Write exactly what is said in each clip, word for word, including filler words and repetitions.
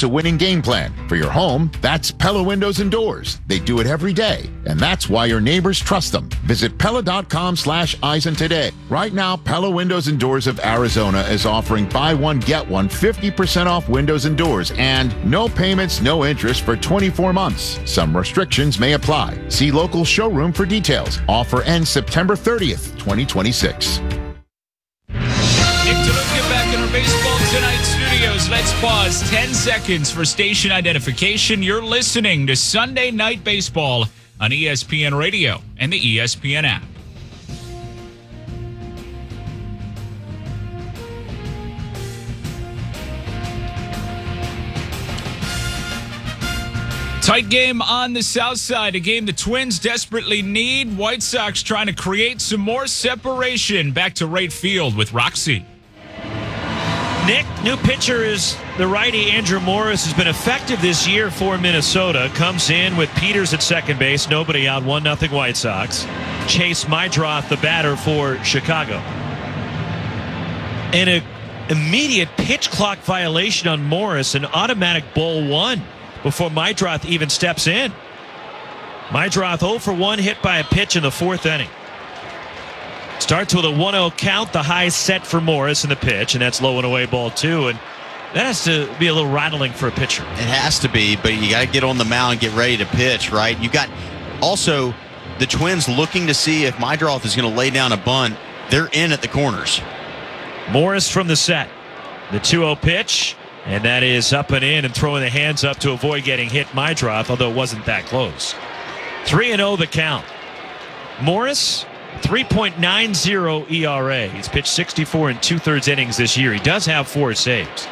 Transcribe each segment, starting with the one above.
a winning game plan. For your home, that's Pella Windows and Doors. They do it every day, and that's why your neighbors trust them. Visit Pella.com slash Eisen today. Right now, Pella Windows and Doors of Arizona is offering buy one, get one fifty percent off windows and doors and no payments, no interest for twenty-four months. Some restrictions may apply. See local showroom for details. Offer ends September thirtieth, twenty twenty-six. Nick DeLuca back in our Baseball Tonight studios. Let's pause ten seconds for station identification. You're listening to Sunday Night Baseball on E S P N Radio and the E S P N app. Tight game on the south side, a game the Twins desperately need. White Sox trying to create some more separation. Back to right field with Roxy. Nick, new pitcher is the righty Andrew Morris. Has been effective this year for Minnesota. Comes in with Peters at second base. Nobody out, one nothing White Sox. Chase Meidroth, the batter for Chicago. And an immediate pitch clock violation on Morris. An automatic ball one before Meidroth even steps in. Meidroth oh for one, hit by a pitch in the fourth inning. Starts with a one oh count, the high set for Morris in the pitch, and that's low and away ball two. And that has to be a little rattling for a pitcher. It has to be, but you got to get on the mound and get ready to pitch, right? You got also the Twins looking to see if Meidroth is going to lay down a bunt. They're in at the corners. Morris from the set. The two oh pitch. And that is up and in and throwing the hands up to avoid getting hit Meidroth, although it wasn't that close. three and oh the count. Morris, three point nine oh E R A. He's pitched sixty-four and two-thirds innings this year. He does have four saves.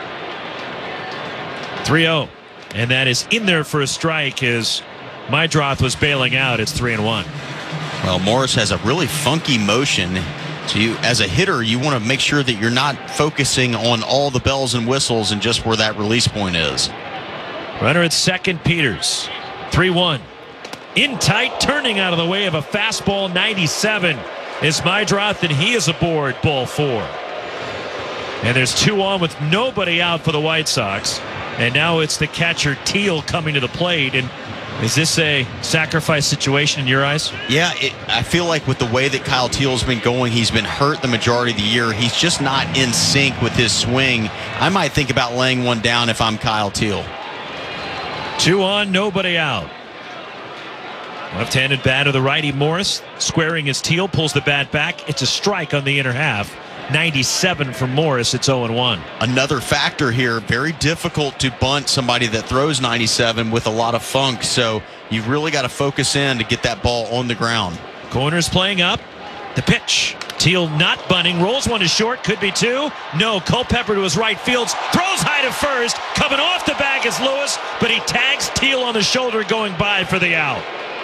three oh. And that is in there for a strike as Meidroth was bailing out. It's three and one. Well, Morris has a really funky motion. So you, as a hitter, you want to make sure that you're not focusing on all the bells and whistles and just where that release point is. Runner at second, Peters. three one. In tight, turning out of the way of a fastball, ninety-seven is Meidroth, and he is aboard, ball four. And there's two on with nobody out for the White Sox. And now it's the catcher, Teal, coming to the plate. And is this a sacrifice situation in your eyes? Yeah, it, I feel like with the way that Kyle Teal's been going, he's been hurt the majority of the year. He's just not in sync with his swing. I might think about laying one down if I'm Kyle Teal. Two on, nobody out. Left-handed bat of the righty Morris, squaring his Teal, pulls the bat back. It's a strike on the inner half. ninety-seven for Morris. It's oh and one. Another factor here, very difficult to bunt somebody that throws ninety-seven with a lot of funk, so you've really got to focus in to get that ball on the ground. Corners playing up. The pitch. Teal not bunting. Rolls one to short. Could be two. No. Culpepper to his right field. Throws high to first. Coming off the bag is Lewis, but he tags Teal on the shoulder going by for the out.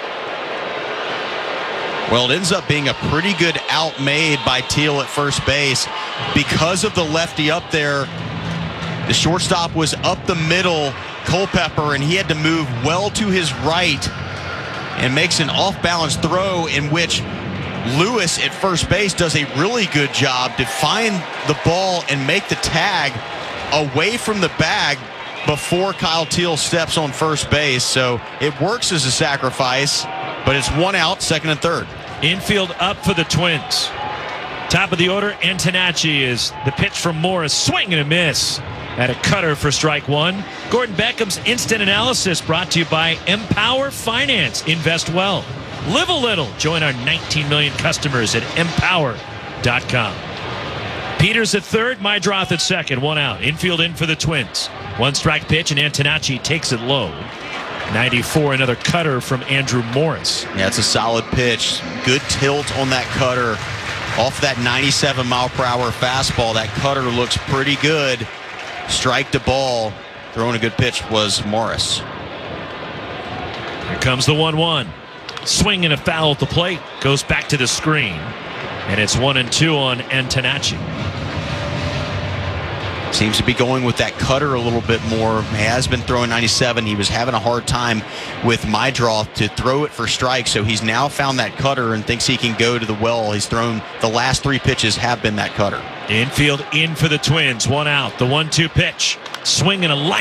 Well, it ends up being a pretty good out made by Teal at first base. Because of the lefty up there, the shortstop was up the middle, Culpepper, and he had to move well to his right and makes an off-balance throw in which Lewis at first base does a really good job to find the ball and make the tag away from the bag before Kyle Teal steps on first base. So it works as a sacrifice, but it's one out, second and third. Infield up for the Twins. Top of the order, Antonacci is the pitch from Morris. Swing and a miss. At a cutter for strike one. Gordon Beckham's instant analysis brought to you by Empower Finance. Invest well. Live a little. Join our nineteen million customers at empower dot com. Peters at third, Meidroth at second. One out. Infield in for the Twins. One strike pitch, and Antonacci takes it low. ninety-four, another cutter from Andrew Morris. Yeah, it's a solid pitch. Good tilt on that cutter. Off that ninety-seven mile per hour fastball, that cutter looks pretty good. Strike to ball. Throwing a good pitch was Morris. Here comes the one one. Swing and a foul at the plate. Goes back to the screen. And it's one and two on Antonacci. Seems to be going with that cutter a little bit more. He has been throwing ninety-seven. He was having a hard time with Meidroth to throw it for strike, so he's now found that cutter and thinks he can go to the well. He's thrown the last three pitches have been that cutter. Infield in for the Twins. One out. The one two pitch. Swing and a light.